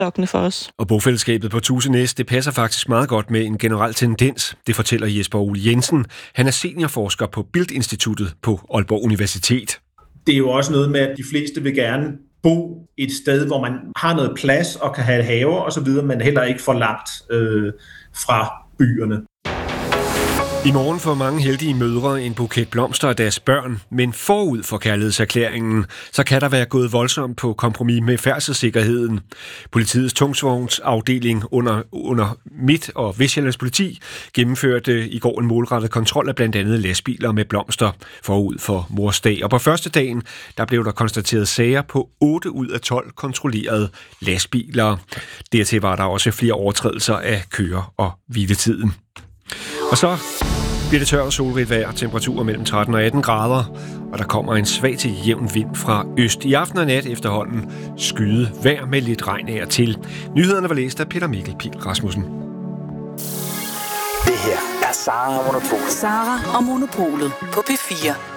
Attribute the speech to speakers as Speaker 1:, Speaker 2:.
Speaker 1: lokkende for os.
Speaker 2: Og bofællesskabet på Tusenæs, det passer faktisk meget godt med en generel tendens. Det fortæller Jesper Ole Jensen. Han er seniorforsker på Bildt-instituttet på Aalborg Universitet.
Speaker 3: Det er jo også noget med, at de fleste vil gerne bo et sted, hvor man har noget plads og kan have haver osv., men heller ikke for langt fra byerne.
Speaker 2: I morgen får mange heldige mødre en buket blomster af deres børn, men forud for kærlighedserklæringen, så kan der være gået voldsomt på kompromis med færdselssikkerheden. Politiets tungsvognsafdeling under Midt- og Vestsjællands Politi gennemførte i går en målrettet kontrol af blandt andet lastbiler med blomster forud for Mors Dag. Og på første dagen, der blev der konstateret sager på 8 ud af 12 kontrollerede lastbiler. Dertil var der også flere overtrædelser af køre- og hviletiden. Og så bliver det tørt og solrigt vejr, temperaturer mellem 13 og 18 grader, og der kommer en svag til jævn vind fra øst. I aften og nat efterhånden skyde vejr med lidt regn af og til. Nyhederne var læst af Peter Mikkel Pihl Rasmussen.
Speaker 4: Det her er Sara og Monopolet.
Speaker 5: Sara og Monopolet på P4.